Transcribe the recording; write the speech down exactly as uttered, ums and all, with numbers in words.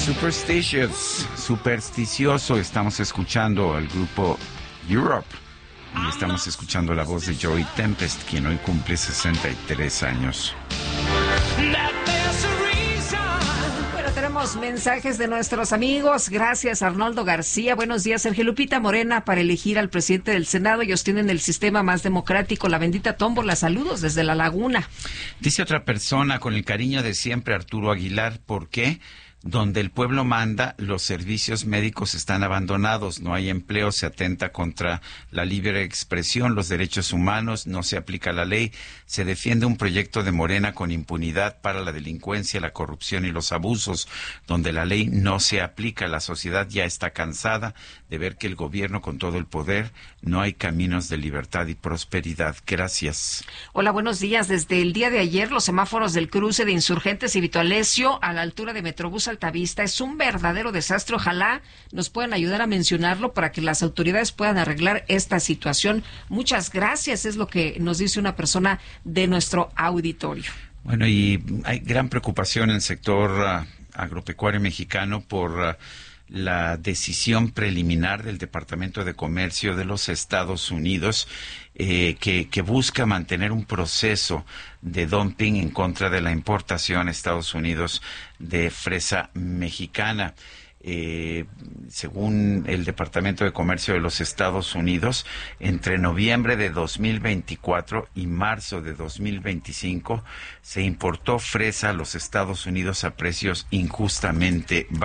Superstitious, supersticioso. Estamos escuchando al grupo Europe y estamos escuchando la voz de Joey Tempest, quien hoy cumple sesenta y tres años. Bueno, tenemos mensajes de nuestros amigos. Gracias, Arnoldo García. Buenos días, Sergio. Lupita Morena para elegir al presidente del Senado. Ellos tienen el sistema más democrático, la bendita tómbola. Saludos desde La Laguna. Dice otra persona, con el cariño de siempre, Arturo Aguilar, ¿por qué? Donde el pueblo manda, los servicios médicos están abandonados, no hay empleo, se atenta contra la libre expresión, los derechos humanos, no se aplica la ley, se defiende un proyecto de Morena con impunidad para la delincuencia, la corrupción y los abusos, donde la ley no se aplica, la sociedad ya está cansada de ver que el gobierno con todo el poder, no hay caminos de libertad y prosperidad. Gracias. Hola, buenos días. Desde el día de ayer, los semáforos del cruce de Insurgentes y Vito Alessio a la altura de Metrobús Altavista es un verdadero desastre. Ojalá nos puedan ayudar a mencionarlo para que las autoridades puedan arreglar esta situación. Muchas gracias, es lo que nos dice una persona de nuestro auditorio. Bueno, y hay gran preocupación en el sector uh, agropecuario mexicano por uh, la decisión preliminar del Departamento de Comercio de los Estados Unidos eh, que, que busca mantener un proceso de dumping en contra de la importación a Estados Unidos de fresa mexicana. Eh, según el Departamento de Comercio de los Estados Unidos, entre noviembre de dos mil veinticuatro y marzo de dos mil veinticinco se importó fresa a los Estados Unidos a precios injustamente bajos.